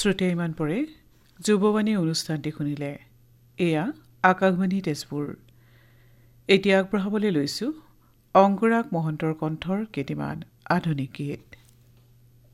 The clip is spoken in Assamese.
শ্ৰোতে ইমান পৰে যুৱবাণী অনুষ্ঠানটি শুনিলে। এয়া আকাশবাণী তেজপুৰ। এতিয়া আগবঢ়াবলৈ লৈছোঁ অংকুৰাগ মহন্তৰ কণ্ঠৰ কেইটিমান আধুনিক গীত।